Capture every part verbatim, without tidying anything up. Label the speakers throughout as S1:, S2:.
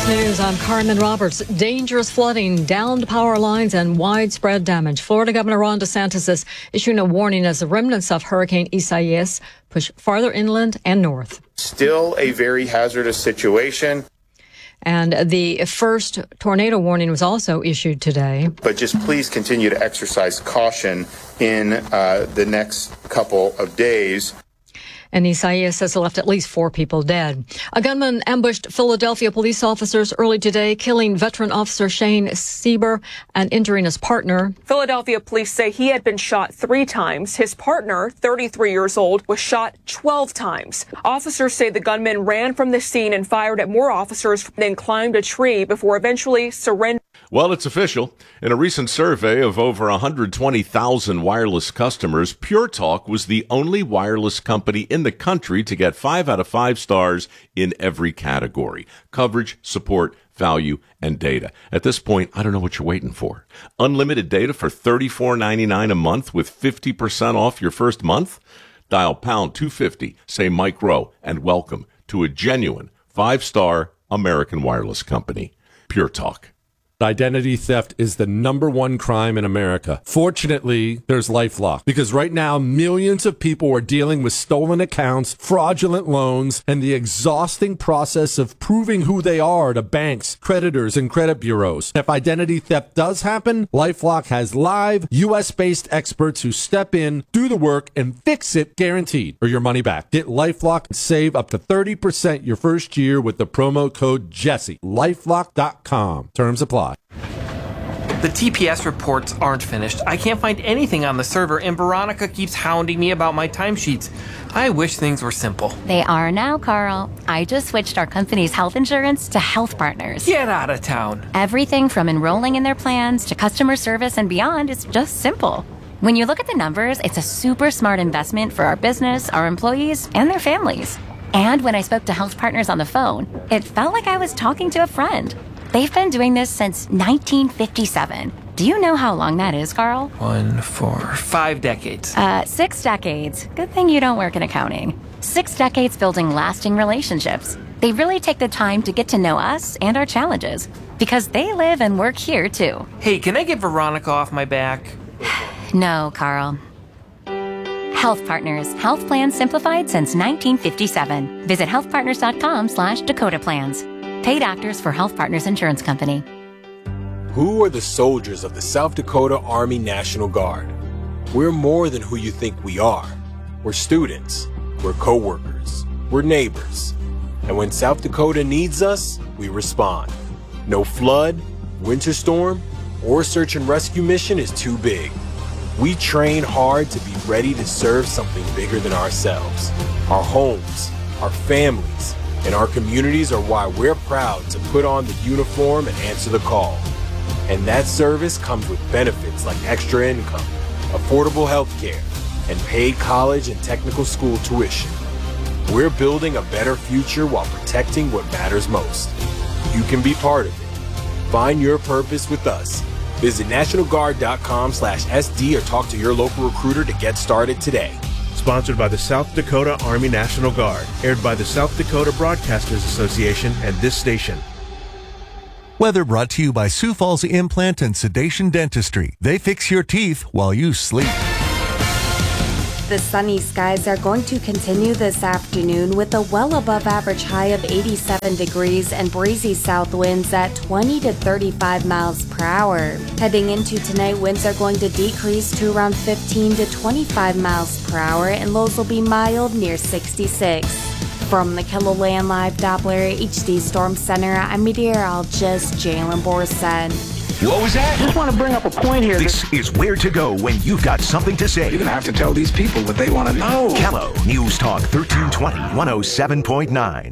S1: News, I'm Carmen Roberts. Dangerous flooding, downed power lines, and widespread damage. Florida Governor Ron DeSantis is issuing a warning as the remnants of Hurricane Isaias push farther inland and north.
S2: Still a very hazardous situation.
S1: And the first tornado warning was also issued today.
S2: But just please continue to exercise caution in uh, the next couple of days.
S1: And Isaias has left at least four people dead. A gunman ambushed Philadelphia police officers early today, killing veteran officer Shane Sieber and injuring his partner.
S3: Philadelphia police say he had been shot three times. His partner, thirty-three years old, was shot twelve times. Officers say the gunman ran from the scene and fired at more officers, then climbed a tree before eventually surrendering.
S4: Well, it's official. In a recent survey of over one hundred twenty thousand wireless customers, Pure Talk was the only wireless company in the country to get five out of five stars in every category: coverage, support, value, and data. At this point, I don't know what you're waiting for. Unlimited data for thirty-four ninety-nine a month with fifty percent off your first month? Dial pound two fifty, say Mike Rowe, and welcome to a genuine five-star American wireless company. Pure Talk.
S5: Identity theft is the number one crime in America. Fortunately, there's LifeLock, because right now millions of people are dealing with stolen accounts, fraudulent loans, and the exhausting process of proving who they are to banks, creditors, and credit bureaus. If identity theft does happen, LifeLock has live U S-based experts who step in, do the work, and fix it guaranteed, or your money back. Get LifeLock and save up to thirty percent your first year with the promo code Jesse. LifeLock dot com. Terms apply.
S6: The T P S reports aren't finished. I can't find anything on the server, and Veronica keeps hounding me about my timesheets. I wish things were simple.
S7: They are now, Carl. I just switched our company's health insurance to Health Partners.
S6: Get out of town.
S7: Everything from enrolling in their plans to customer service and beyond is just simple. When you look at the numbers, it's a super smart investment for our business, our employees, and their families. And when I spoke to Health Partners on the phone, it felt like I was talking to a friend. They've been doing this since nineteen fifty-seven. Do you know how long that is, Carl?
S6: One, four, five decades.
S7: Uh, six decades. Good thing you don't work in accounting. Six decades building lasting relationships. They really take the time to get to know us and our challenges, because they live and work here, too.
S6: Hey, can I get Veronica off my back?
S7: No, Carl. Health Partners. Health plans simplified since nineteen fifty-seven. Visit healthpartners.com slash Dakota Plans. Paid actors for Health Partners Insurance Company.
S8: Who are the soldiers of the South Dakota Army National Guard? We're more than who you think we are. We're students. We're co-workers. We're neighbors. And when South Dakota needs us, we respond. No flood, winter storm, or search and rescue mission is too big. We train hard to be ready to serve something bigger than ourselves. Our homes, our families, and our communities are why we're proud to put on the uniform and answer the call. And that service comes with benefits like extra income, affordable health care, and paid college and technical school tuition. We're building a better future while protecting what matters most. You can be part of it. Find your purpose with us. Visit national guard dot com slash S D or talk to your local recruiter to get started today.
S9: Sponsored by the South Dakota Army National Guard. Aired by the South Dakota Broadcasters Association and this station.
S10: Weather brought to you by Sioux Falls Implant and Sedation Dentistry. They fix your teeth while you sleep.
S11: The sunny skies are going to continue this afternoon with a well above average high of eighty-seven degrees and breezy south winds at twenty to thirty-five miles per hour. Heading into tonight, winds are going to decrease to around fifteen to twenty-five miles per hour and lows will be mild near sixty-six. From the KELOLAND Live Doppler H D Storm Center, I'm meteorologist Jalen Borson.
S12: What was that?
S13: Just want to bring up a point here.
S12: This is where to go when you've got something to say.
S13: You're going to have to tell these people what they want to know.
S12: Kello News Talk thirteen twenty, one oh seven point nine.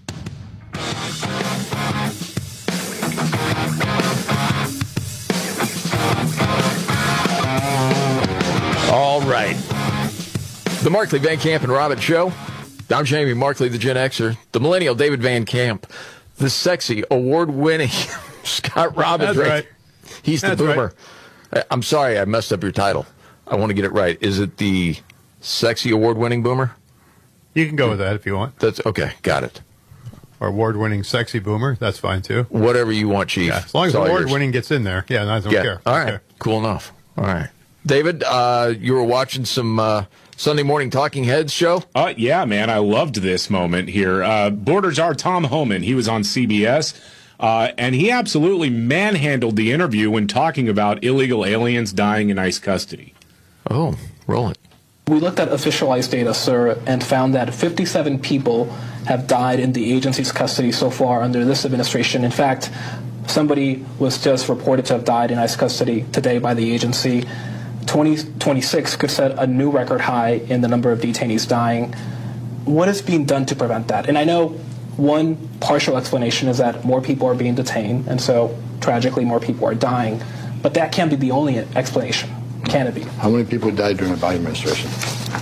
S14: All right. The Markley, Van Camp, and Robbins Show. I'm Jamie Markley, the Gen Xer. The millennial David Van Camp. The sexy, award-winning Scott Robbins.
S15: That's right.
S14: He's the
S15: That's
S14: boomer. Right. I'm sorry I messed up your title. I want to get it right. Is it the sexy award-winning boomer?
S15: You can go with that if you want.
S14: That's okay. Got it.
S15: or award-winning sexy boomer. That's fine, too.
S14: Whatever you want, Chief.
S15: Yeah, as long as award-winning gets in there. Yeah, I don't
S14: yeah.
S15: care.
S14: All right.
S15: care.
S14: Cool enough. All right. David, uh, you were watching some uh, Sunday Morning Talking Heads show?
S16: Uh, yeah, man. I loved this moment here. Uh, Border Czar Tom Homan, he was on C B S, uh, and he absolutely manhandled the interview when talking about illegal aliens dying in ICE custody.
S14: Oh, roll it.
S17: We looked at official ICE data, sir, and found that fifty-seven people have died in the agency's custody so far under this administration. In fact, somebody was just reported to have died in ICE custody today by the agency. twenty twenty-six could set a new record high in the number of detainees dying. What is being done to prevent that? And I know one partial explanation is that more people are being detained, and so tragically more people are dying. But that can't be the only explanation. Can it be?
S18: How many people died during the Biden administration?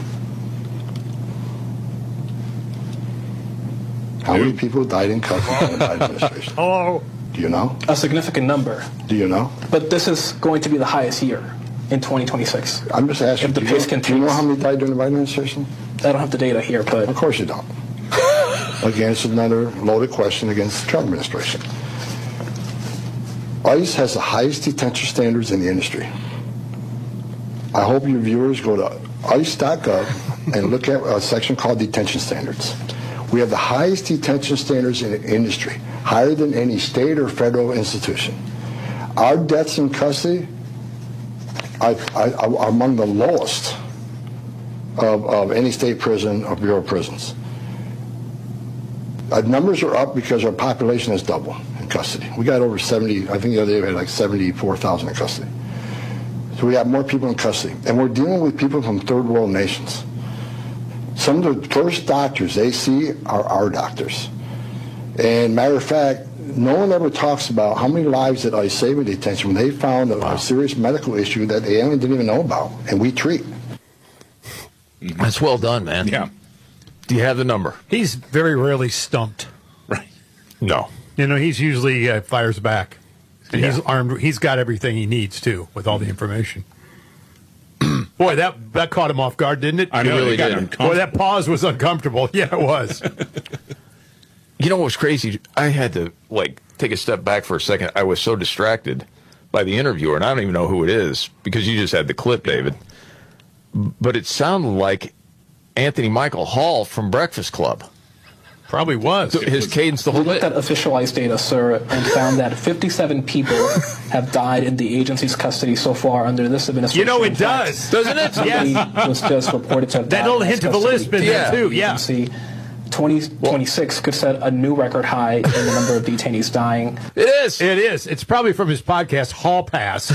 S18: How many people died in custody during the Biden administration?
S17: Hello?
S18: Do you know?
S17: A significant number.
S18: Do you know?
S17: But this is going to be the highest year in twenty twenty-six.
S18: I'm just asking,
S17: If the
S18: do,
S17: pace
S18: you,
S17: continues.
S18: do you know how many died during the Biden administration?
S17: I don't have the data here, but...
S18: Of course you don't. Again, it's another loaded question against the Trump administration. ICE has the highest detention standards in the industry. I hope your viewers go to ice dot gov and look at a section called detention standards. We have the highest detention standards in the industry, higher than any state or federal institution. Our deaths in custody are, are, are among the lowest of, of any state prison or Bureau of Prisons. Our numbers are up because our population has doubled in custody. We got over seventy, I think the other day we had like seventy-four thousand in custody. So we have more people in custody. And we're dealing with people from third world nations. Some of the first doctors they see are our doctors. And matter of fact, no one ever talks about how many lives that ICE saved in detention when they found a, wow. a serious medical issue that the alien didn't even know about, and we treat.
S14: That's well done, man.
S16: Yeah.
S14: Do you have the number?
S15: He's very rarely stumped.
S16: Right.
S14: No.
S15: You know, he's usually uh, fires back. And
S14: Yeah.
S15: he's armed. He's got everything he needs, too, with all the information. Boy, that that caught him off guard, didn't it?
S16: I know,
S14: really
S16: it got
S14: did.
S16: uncomfortable.
S15: Boy, that pause was uncomfortable. Yeah, it was.
S14: You know what was crazy? I had to, like, take a step back for a second. I was so distracted by the interviewer, and I don't even know who it is, because you just had the clip, David. But it sounded like Anthony Michael Hall from Breakfast Club.
S15: Probably was.
S14: So his cadence the whole
S17: We looked
S14: bit.
S17: at official ICE data, sir, and found that fifty-seven people have died in the agency's custody so far under this administration.
S15: You know it
S17: In fact,
S15: does.
S14: Doesn't it?
S17: somebody
S15: Yes.
S17: was just reported to have
S15: That
S17: died
S15: little
S17: in
S15: hint of a
S17: custody.
S15: lisp in
S14: Yeah.
S15: there, too. Yeah.
S17: See, twenty twenty-six could set a new record high in the number of detainees dying.
S14: It is.
S15: It is. It's probably from his podcast, Hall Pass.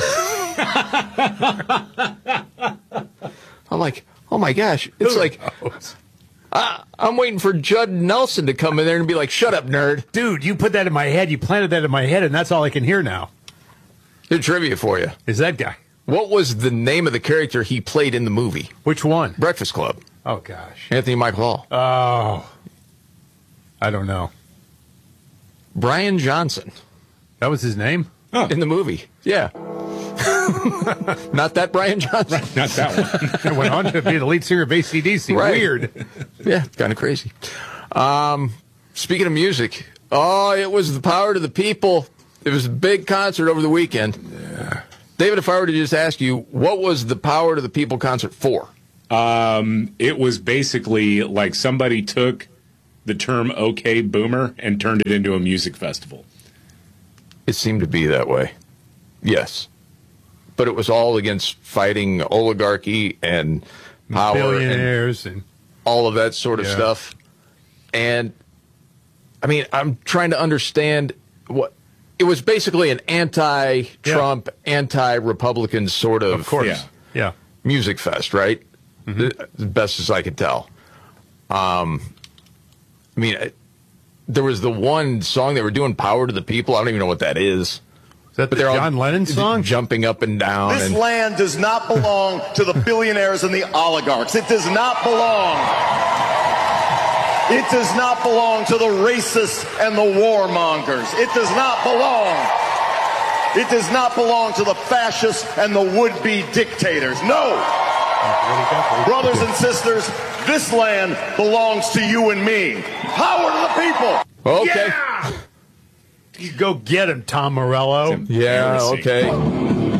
S14: I'm like, oh my gosh. It's like, I, I'm waiting for Judd Nelson to come in there and be like, shut up, nerd.
S15: Dude, you put that in my head. You planted that in my head, and that's all I can hear now.
S14: Here's trivia for you.
S15: Is that guy?
S14: What was the name of the character he played in the movie?
S15: Which one?
S14: Breakfast Club.
S15: Oh, gosh.
S14: Anthony Michael Hall.
S15: Oh. I don't know.
S14: Brian Johnson.
S15: That was his name?
S14: Oh. In the movie. Yeah. Not that Brian Johnson.
S16: Right, not that one.
S15: It went on to be the lead singer of A C D C.
S14: Right.
S15: Weird.
S14: Yeah, kind of crazy. Um, speaking of music, oh, it was the power to the people. It was a big concert over the weekend.
S15: Yeah.
S14: David, if I were to just ask you, what was the Power to the People concert for?
S16: Um, it was basically like somebody took the term "Okay Boomer" and turned it into a music festival.
S14: It seemed to be that way. Yes. But it was all against fighting oligarchy and power
S15: Billionaires
S14: and,
S15: and
S14: all of that sort of
S15: Yeah.
S14: stuff. And, I mean, I'm trying to understand what... It was basically an anti-Trump, yeah. anti-Republican sort of,
S15: Of course.
S16: Yeah.
S15: Yeah.
S14: music fest, right?
S15: Mm-hmm.
S14: The, the best as I could tell. Um, I mean, I, there was the one song they were doing, "Power to the People." I don't even know what that is.
S15: Is that the John Lennon song?
S14: Jumping up and down.
S19: This
S14: and,
S19: land does not belong to the billionaires and the oligarchs. It does not belong. It does not belong to the racists and the warmongers. It does not belong. It does not belong to the fascists and the would-be dictators. No. Brothers and sisters, this land belongs to you and me. Power to the people.
S14: Okay.
S15: Yeah! You go get him, Tom Morello.
S14: Yeah, okay.